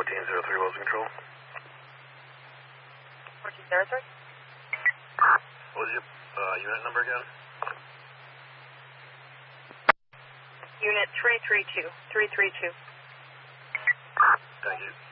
1403, Wilson Control. 1403? What was your unit number again? Unit 332. 332. Thank you.